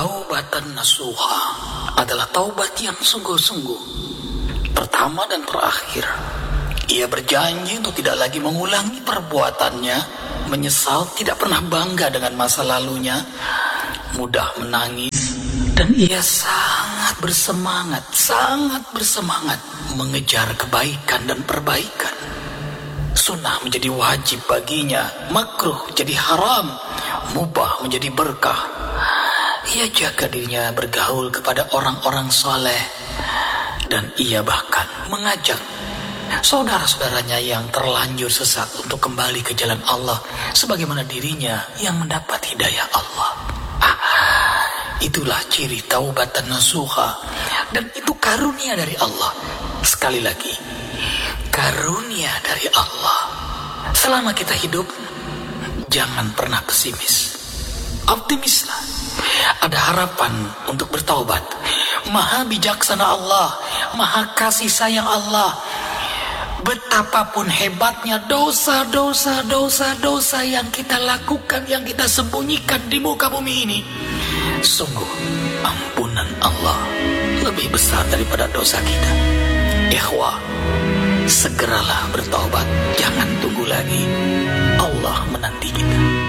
Taubatan nasuha adalah taubat yang sungguh-sungguh. Pertama dan terakhir, ia berjanji untuk tidak lagi mengulangi perbuatannya, menyesal, tidak pernah bangga dengan masa lalunya, mudah menangis, dan ia sangat bersemangat mengejar kebaikan dan perbaikan. Sunnah menjadi wajib baginya, makruh jadi haram, mubah menjadi berkah. Ia jaga dirinya bergaul kepada orang-orang soleh, dan ia bahkan mengajak saudara-saudaranya yang terlanjur sesat untuk kembali ke jalan Allah, sebagaimana dirinya yang mendapat hidayah Allah. Itulah ciri taubatan nasuha, dan itu karunia dari Allah. Sekali lagi, karunia dari Allah. Selama kita hidup, jangan pernah pesimis, optimislah. Ada harapan untuk bertaubat. Maha bijaksana Allah, maha kasih sayang Allah. Betapapun hebatnya dosa-dosa yang kita lakukan, yang kita sembunyikan di muka bumi ini, sungguh ampunan Allah lebih besar daripada dosa kita. Ikhwah, segeralah bertaubat, jangan tunggu lagi. Allah menanti kita.